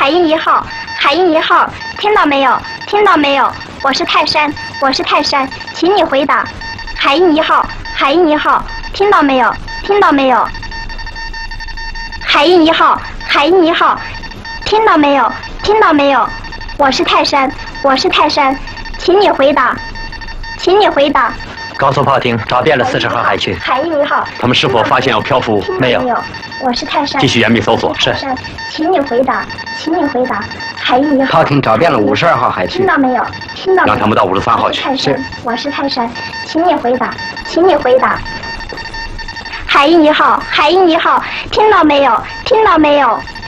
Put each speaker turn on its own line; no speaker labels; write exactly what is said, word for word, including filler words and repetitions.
海鹰一号，海鹰一号，听到没有？听到没有？我是泰山，我是泰山，请你回答。海鹰一号，海鹰一号，听到没有？听到没有？海鹰一号，海鹰一号，听到没有？听到没有？我是泰山，我是泰山，请你回答，请你回答。
高速炮艇找遍了四十号海区，
海鹰一号，
他们是否发现有漂浮？没有。
没有。我是泰山。
继续严密搜索。是。
泰山，请你回答，请你回答。海鹰一号。
炮艇找遍了五十二号海区。
听到没有？听到没有？
让他们到五十三号去。
泰山，我是泰山，请你回答，请你回答。海鹰一号，海鹰一号，听到没有？听到没有？